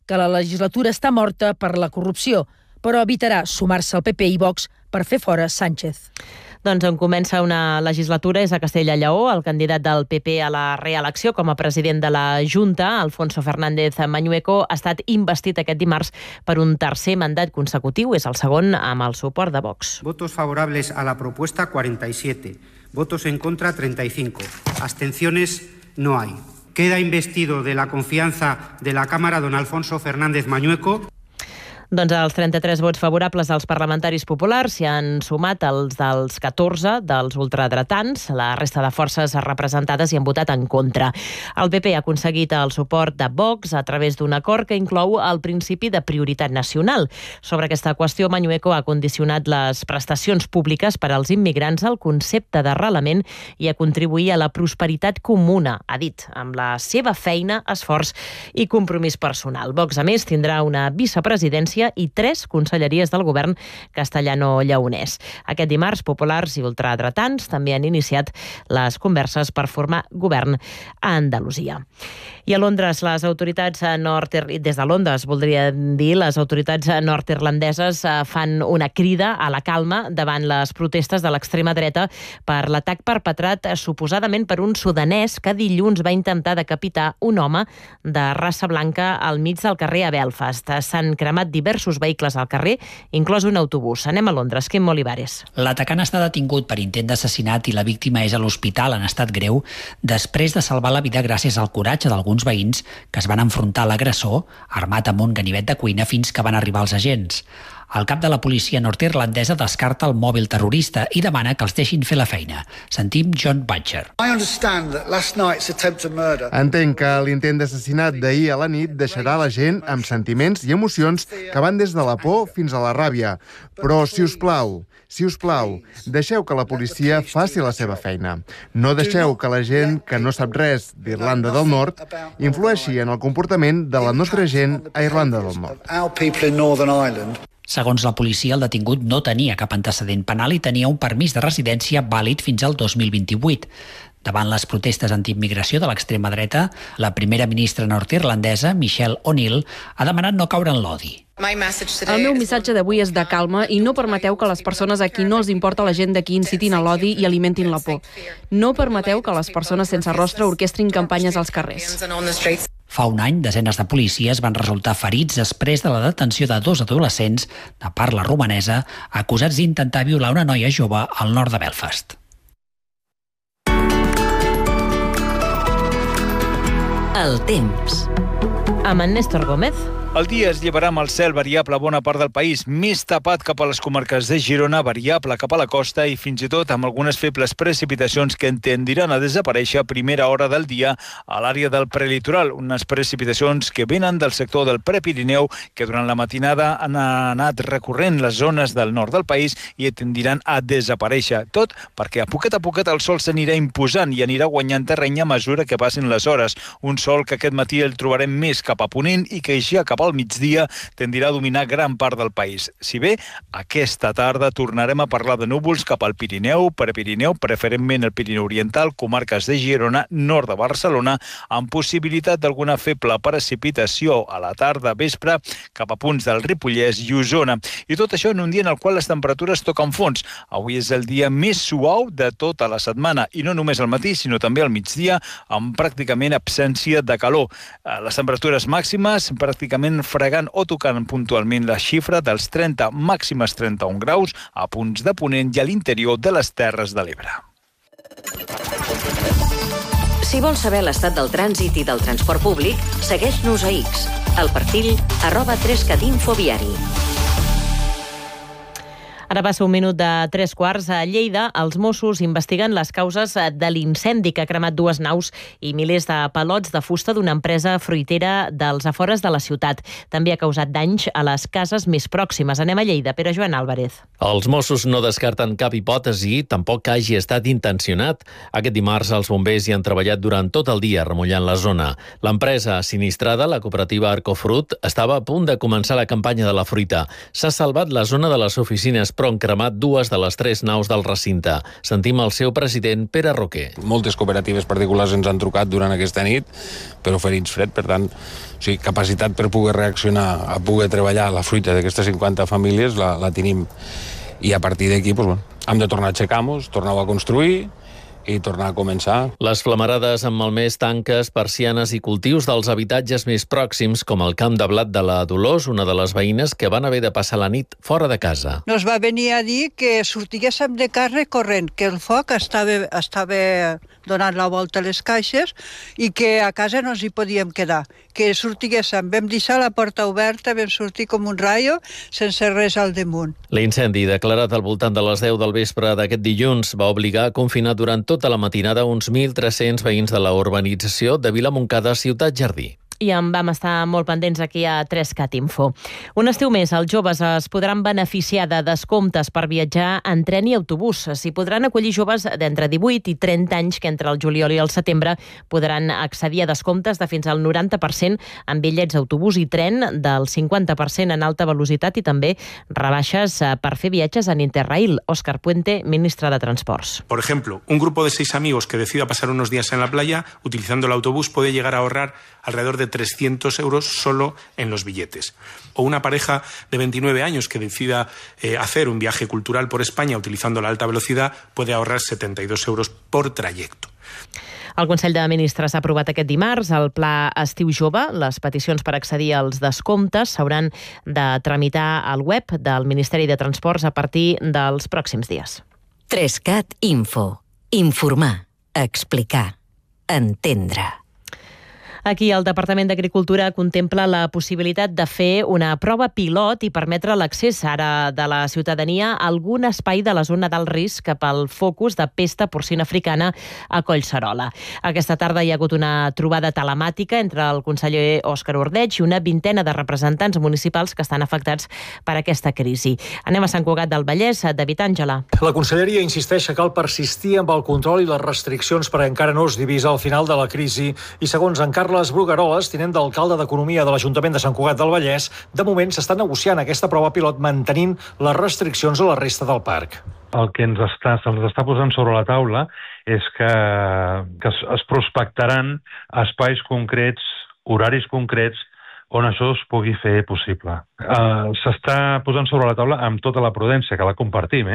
que la legislatura està morta per la corrupció, però evitarà sumar-se al PP i Vox per fer fora Sánchez. Doncs on comença una legislatura és a Castella i Lleó. El candidat del PP a la reelecció com a president de la Junta, Alfonso Fernández Mañueco, ha estat investit aquest dimarts per un tercer mandat consecutiu. És el segon amb el suport de Vox. Votos favorables a la propuesta 47, votos en contra 35, abstenciones no hay. Queda investido de la confianza de la Cámara don Alfonso Fernández Mañueco. Doncs els 33 vots favorables dels parlamentaris populars s'hi han sumat els dels 14 dels ultradretans. La resta de forces representades hi han votat en contra. El PP ha aconseguit el suport de Vox a través d'un acord que inclou el principi de prioritat nacional. Sobre aquesta qüestió, Mañueco ha condicionat les prestacions públiques per als immigrants al concepte d'arrelament i a contribuir a la prosperitat comuna, ha dit, amb la seva feina, esforç i compromís personal. Vox, a més, tindrà una vicepresidència i 3 conselleries del govern castellano-lleonès. Aquest dimarts, populars i ultradretans també han iniciat les converses per formar govern a Andalusia. I a Londres, les autoritats des de Londres, voldria dir, les autoritats nord-irlandeses fan una crida a la calma davant les protestes de l'extrema dreta per l'atac perpetrat suposadament per un sudanès que dilluns va intentar decapitar un home de raça blanca al mig del carrer a Belfast. S'han cremat diversos vehicles al carrer, inclòs un autobús. Anem a Londres. Quim Olivares. L'atacant està detingut per intent d'assassinat i la víctima és a l'hospital en estat greu després de salvar la vida gràcies al coratge d'alguns veïns que es van enfrontar a l'agressor armat amb un ganivet de cuina fins que van arribar els agents. El cap de la policia nord-irlandesa descarta el mòbil terrorista i demana que els deixin fer la feina. Sentim John Butcher. Entenc que l'intent d'assassinat d'ahir a la nit deixarà la gent amb sentiments i emocions que van des de la por fins a la ràbia. Però, si us plau, deixeu que la policia faci la seva feina. No deixeu que la gent que no sap res d'Irlanda del Nord influeixi en el comportament de la nostra gent a Irlanda del Nord. Segons la policia, el detingut no tenia cap antecedent penal i tenia un permís de residència vàlid fins al 2028. Davant les protestes antiimmigració de l'extrema dreta, la primera ministra nord-irlandesa, Michelle O'Neill, ha demanat no caure en l'odi. El meu missatge d'avui és de calma i no permeteu que les persones a qui no els importa la gent d'aquí incitin a l'odi i alimentin la por. No permeteu que les persones sense rostre orquestrin campanyes als carrers. Fa un any, desenes de policies van resultar ferits després de la detenció de 2 adolescents de parla romanesa acusats d'intentar violar una noia jove al nord de Belfast. El temps. Amb en Néstor Gómez. El dia es llevarà amb el cel variable a bona part del país, més tapat cap a les comarques de Girona, variable cap a la costa i fins i tot amb algunes febles precipitacions que tendiran a desaparèixer a primera hora del dia a l'àrea del prelitoral. Unes precipitacions que venen del sector del Prepirineu que durant la matinada han anat recorrent les zones del nord del país i tendiran a desaparèixer. Tot perquè a poquet el sol s'anirà imposant i anirà guanyant terreny a mesura que passin les hores. Un sol que aquest matí el trobarem més cap a ponent i que ja cap al migdia tendirà a dominar gran part del país. Si bé, aquesta tarda tornarem a parlar de núvols cap al Pirineu, Prepirineu, preferentment el Pirineu Oriental, comarques de Girona, nord de Barcelona, amb possibilitat d'alguna feble precipitació a la tarda, vespre, cap a punts del Ripollès i Osona. I tot això en un dia en el qual les temperatures toquen fons. Avui és el dia més suau de tota la setmana, i no només al matí, sinó també al migdia, amb pràcticament absència de calor. Les temperatures màximes pràcticament fregant o tocant puntualment la xifra dels 30, màximes 31 graus a punts de ponent i a l'interior de les Terres de l'Ebre. Si vols saber l'estat del trànsit i del transport públic, segueix-nos a X, al perfil @3catinfoviari. Ara passa un minut de 3:15. A Lleida, els Mossos investiguen les causes de l'incendi que ha cremat 2 naus i milers de palots de fusta d'una empresa fruitera dels afores de la ciutat. També ha causat danys a les cases més pròximes. Anem a Lleida. Pere Joan Álvarez. Els Mossos no descarten cap hipòtesi, tampoc que hagi estat intencionat. Aquest dimarts els bombers hi han treballat durant tot el dia remullant la zona. L'empresa sinistrada, la cooperativa Arcofrut, estava a punt de començar la campanya de la fruita. S'ha salvat la zona de les oficines però han cremat 2 de les 3 naus del recinte. Sentim el seu president, Pere Roquer. Moltes cooperatives particulars ens han trucat durant aquesta nit per oferir-nos fred, per tant, capacitat per poder reaccionar, a poder treballar la fruita d'aquestes 50 famílies la tenim. I a partir d'aquí hem de tornar a aixecar-nos, tornar a construir i tornar a començar. Les flamarades han malmès tanques, persianes i cultius dels habitatges més pròxims, com el camp de blat de la Dolors, una de les veïnes que van haver de passar la nit fora de casa. Nos va venir a dir que sortiguéssim de casa corrent, que el foc estava donant la volta a les caixes i que a casa no ens hi podíem quedar. Que sortiguéssim, vam deixar la porta oberta, vam sortir com un raio sense res al damunt. L'incendi, declarat al voltant de les 10 del vespre d'aquest dilluns, va obligar a confinar durant tota la matinada uns 1.300 veïns de la urbanització de Vilamoncada, Ciutat Jardí. I en vam estar molt pendents aquí a 3CAT Info. Un estiu més, els joves es podran beneficiar de descomptes per viatjar en tren i autobús. S'hi podran acollir joves d'entre 18 i 30 anys que entre el juliol i el setembre podran accedir a descomptes de fins al 90% en bitllets d'autobús i tren, del 50% en alta velocitat i també rebaixes per fer viatges en Interrail. Òscar Puente, ministre de Transports. Por ejemplo, un grupo de 6 amigos que decida pasar unos días en la playa utilizando el autobús puede llegar a ahorrar alrededor de 300 euros solo en los billetes. O una pareja de 29 años que decida hacer un viaje cultural por España utilizando la alta velocidad puede ahorrar 72 euros por trayecto. El Consell de Ministres ha aprovat aquest dimarts el Pla Estiu Jove. Les peticions per accedir als descomptes s'hauran de tramitar al web del Ministeri de Transports a partir dels pròxims dies. 3CAT Info. Informar, explicar, entendre. Aquí el Departament d'Agricultura contempla la possibilitat de fer una prova pilot i permetre l'accés ara de la ciutadania a algun espai de la zona d'alt risc cap al focus de pesta porcina africana a Collserola. Aquesta tarda hi ha hagut una trobada telemàtica entre el conseller Òscar Ordeig i una vintena de representants municipals que estan afectats per aquesta crisi. Anem a Sant Cugat del Vallès, David Àngela. La conselleria insisteix que cal persistir amb el control i les restriccions perquè encara no es divisa al final de la crisi i, segons en Carles Brugueroles, tinent d'alcalde d'Economia de l'Ajuntament de Sant Cugat del Vallès, de moment s'està negociant aquesta prova pilot mantenint les restriccions a la resta del parc. El que se'ns està posant sobre la taula és que es prospectaran espais concrets, horaris concrets, on això es pugui fer possible. S'està posant sobre la taula amb tota la prudència, que la compartim,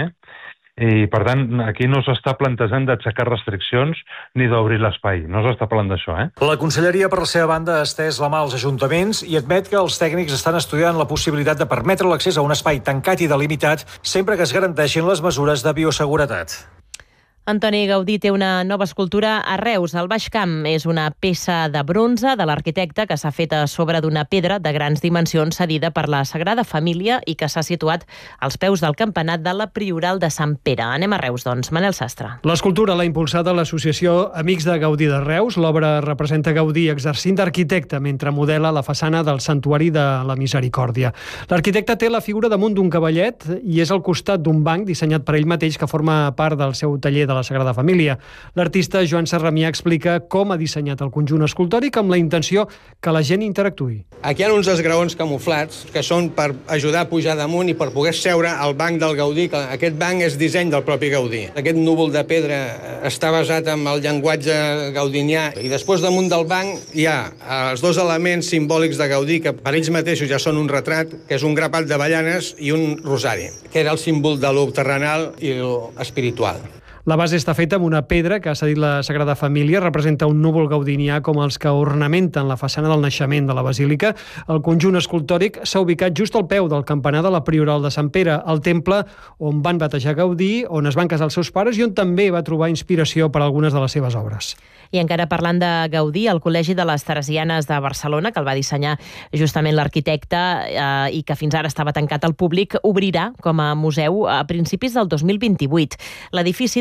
I, per tant, aquí no s'està plantejant d'aixecar restriccions ni d'obrir l'espai. No s'està parlant d'això, La conselleria, per la seva banda, ha estès la mà als ajuntaments i admet que els tècnics estan estudiant la possibilitat de permetre l'accés a un espai tancat i delimitat sempre que es garanteixin les mesures de bioseguretat. Antoni Gaudí té una nova escultura a Reus. El Baix Camp és una peça de bronze de l'arquitecte que s'ha fet a sobre d'una pedra de grans dimensions cedida per la Sagrada Família i que s'ha situat als peus del campanar de la Prioral de Sant Pere. Anem a Reus, doncs. Manel Sastre. L'escultura l'ha impulsada l'associació Amics de Gaudí de Reus. L'obra representa Gaudí exercint d'arquitecte mentre modela la façana del Santuari de la Misericòrdia. L'arquitecte té la figura damunt d'un cavallet i és al costat d'un banc dissenyat per ell mateix que forma part del seu taller de la Sagrada Família. L'artista Joan Serramià explica com ha dissenyat el conjunt escultòric amb la intenció que la gent interactuï. Aquí hi ha uns esgraons camuflats que són per ajudar a pujar damunt i per poder seure al banc del Gaudí, que aquest banc és disseny del propi Gaudí. Aquest núvol de pedra està basat en el llenguatge gaudinià i després damunt del banc hi ha els dos elements simbòlics de Gaudí que per ells mateixos ja són un retrat, que és un grapat d'avellanes i un rosari, que era el símbol de lo terrenal i lo espiritual. La base està feta amb una pedra que ha cedit la Sagrada Família, representa un núvol gaudinià com els que ornamenten la façana del naixement de la Basílica. El conjunt escultòric s'ha ubicat just al peu del campanar de la Prioral de Sant Pere, el temple on van batejar Gaudí, on es van casar els seus pares i on també va trobar inspiració per a algunes de les seves obres. I encara parlant de Gaudí, el Col·legi de les Teresianes de Barcelona, que el va dissenyar justament l'arquitecte i que fins ara estava tancat al públic, obrirà com a museu a principis del 2028. L'edifici de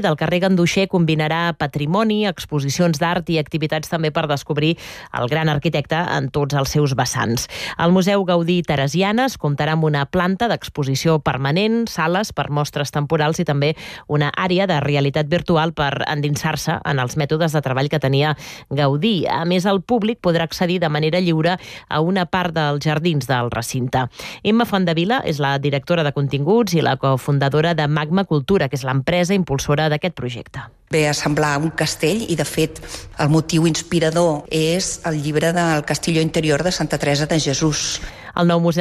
del carrer Ganduixer combinarà patrimoni, exposicions d'art i activitats també per descobrir el gran arquitecte en tots els seus vessants. El Museu Gaudí Teresianes comptarà amb una planta d'exposició permanent, sales per mostres temporals i també una àrea de realitat virtual per endinsar-se en els mètodes de treball que tenia Gaudí. A més, el públic podrà accedir de manera lliure a una part dels jardins del recinte. Imma Fontdevila és la directora de continguts i la cofundadora de Magma Cultura, que és l'empresa impulsora d'aquest projecte. Ve a semblar un castell i, de fet, el motiu inspirador és el llibre del Castillo Interior de Santa Teresa de Jesús. El nou museu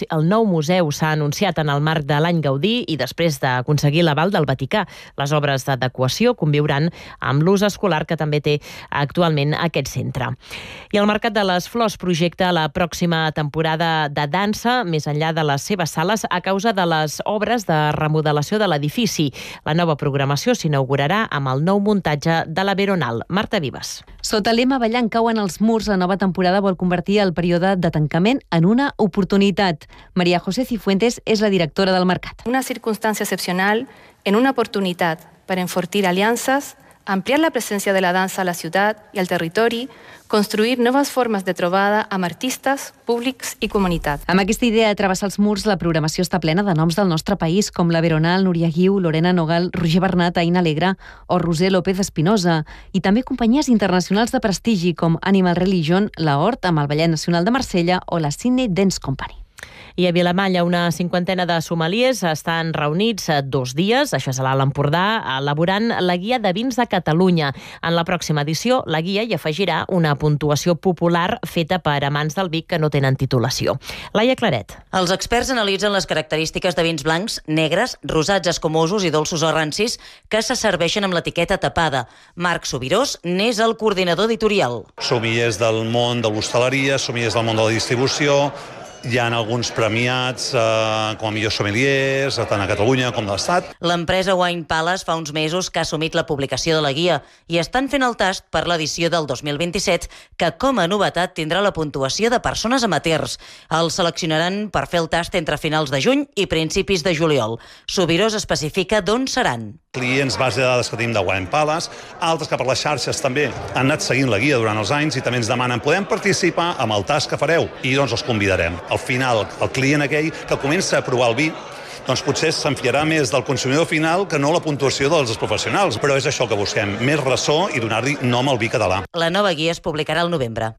s'ha anunciat en el marc de l'any Gaudí i després d'aconseguir l'aval del Vaticà. Les obres d'adequació conviuran amb l'ús escolar que també té actualment aquest centre. I el Mercat de les Flors projecta la pròxima temporada de dansa més enllà de les seves sales a causa de les obres de remodelació de l'edifici. La nova programació s'inaugurarà amb el nou muntatge de la Veronal. Marta Vives. Sota el lema Ballant cauen els murs, la nova temporada vol convertir el període de tancament en una oportunitat. María José Cifuentes és la directora del mercat. Una circunstància excepcional en una oportunitat per enfortir aliances, ampliar la presència de la dansa a la ciutat i al territori, construir noves formes de trobada amb artistes, públics i comunitat. Amb aquesta idea de travessar els murs, la programació està plena de noms del nostre país, com la Veronal, Núria Guiu, Lorena Nogal, Roger Bernat, Aina Alegre o Roser López Espinosa, i també companyies internacionals de prestigi com Animal Religion, la Hort, amb el Ballet Nacional de Marsella o la Sydney Dance Company. I a Vilamalla una cinquantena de sommeliers estan reunits 2 dies, això és a l'Alt Empordà, elaborant la guia de vins de Catalunya. En la pròxima edició, la guia hi afegirà una puntuació popular feta per amants del vi que no tenen titulació. Laia Claret. Els experts analitzen les característiques de vins blancs, negres, rosats escumosos i dolços o rancis que se serveixen amb l'etiqueta tapada. Marc Subirós n'és el coordinador editorial. Sommeliers del món de l'hostaleria, sommeliers del món de la distribució. Hi ha alguns premiats com a millors sommeliers, tant a Catalunya com de l'Estat. L'empresa Wine Palace fa uns mesos que ha assumit la publicació de la guia i estan fent el tast per l'edició del 2027, que com a novetat tindrà la puntuació de persones amateurs. Els seleccionaran per fer el tast entre finals de juny i principis de juliol. Subirós especifica d'on seran. Clients, base de dades que tenim de Wine Palace, altres que per les xarxes també han anat seguint la guia durant els anys i també ens demanen podem participar amb el tast que fareu i doncs els convidarem. Al final, el client aquell que comença a provar el vi doncs potser s'enfiarà més del consumidor final que no la puntuació dels professionals. Però és això que busquem, més ressò i donar-li nom al vi català. La nova guia es publicarà al novembre.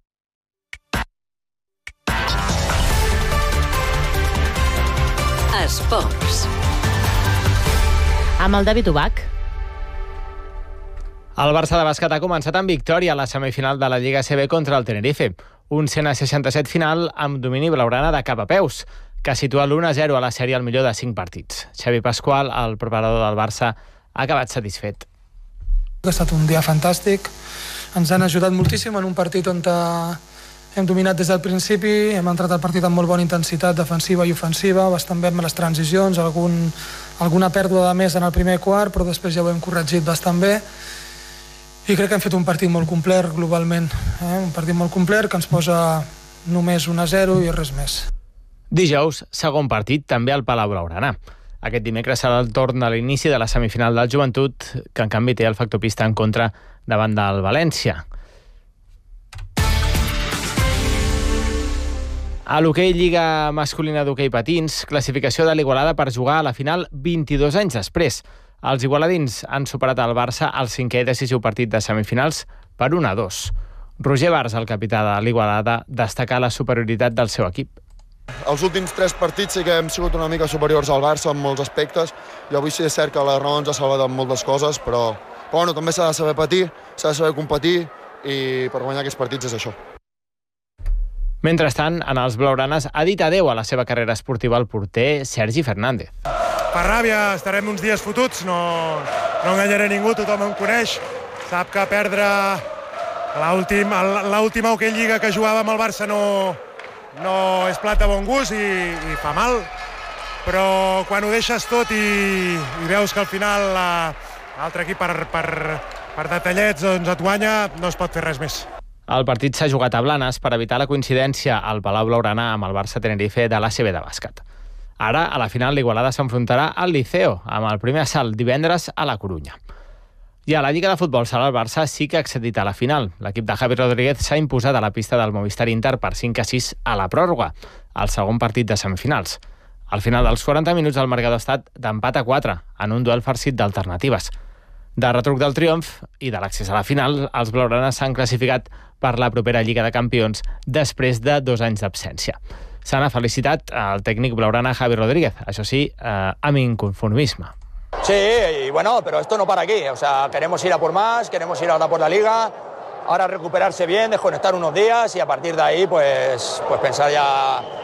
Esports. Amb el David Ubach. El Barça de bàsquet ha començat amb victòria a la semifinal de la Lliga ACB contra el Tenerife. Un 167 final amb domini blaugrana de cap a peus, que situa l'1-0 a la sèrie al millor de 5 partits. Xavi Pasqual, el preparador del Barça, ha acabat satisfet. Ha estat un dia fantàstic. Ens han ajudat moltíssim en un partit on hem dominat des del principi, hem entrat al partit amb molt bona intensitat defensiva i ofensiva, bastant bé amb les transicions, alguna pèrdua de més en el primer quart, però després ja ho hem corregit bastant bé. I crec que hem fet un partit molt complet globalment, un partit molt complet que ens posa només 1-0 i res més. Dijous, segon partit, també al Palau Blaugrana. Aquest dimecres serà el torn a l'inici de la semifinal del Joventut, que en canvi té el factor pista en contra davant del València. A l'hoquei Lliga masculina d'hoquei patins, classificació de l'Igualada per jugar a la final 22 anys després. Els igualadins han superat el Barça al 5è i decisiu partit de semifinals per 1-2. Roger Bars, el capità de l'Igualada, destaca la superioritat del seu equip. Els últims 3 partits sí que hem sigut una mica superiors al Barça en molts aspectes i avui sí és cert que la raó ens ha salvat en moltes coses, però bueno, també s'ha de saber patir, s'ha de saber competir i per guanyar aquests partits és això. Mentrestant, en els blaugranes ha dit adeu a la seva carrera esportiva el porter Sergi Fernández. Per ràbia, estarem uns dies fotuts, no enganyaré ningú, tothom em coneix. Sap que perdre l'última hoquei Lliga que jugava amb el Barça no és plat de bon gust i fa mal, però quan ho deixes tot i veus que al final l'altre equip per detallets doncs et guanya, no es pot fer res més. El partit s'ha jugat a Blanes per evitar la coincidència al Palau Blaugrana amb el Barça Tenerife de l'ACB de bàsquet. Ara, a la final, l'Igualada s'enfrontarà al Liceo amb el primer assalt divendres a la Corunya. I a la Lliga de Futbol Sala el Barça sí que ha accedit a la final. L'equip de Javi Rodríguez s'ha imposat a la pista del Movistar Inter per 5-6 a la pròrroga, al segon partit de semifinals. Al final dels 40 minuts el marcador ha estat d'empat a 4, en un duel farcit d'alternatives. De retruc del triomf i de l'accés a la final, els blaugranes s'han classificat per la propera Lliga de Campions després de 2 anys d'absència. Se n'ha felicitat el tècnic blaugrana Javi Rodríguez, això sí, amb inconformisme. Sí, y bueno, pero esto no para aquí. O sea, queremos ir a por más, queremos ir ahora por la Liga, ahora recuperarse bien, desconectar unos días y a partir de ahí, pues pensar ya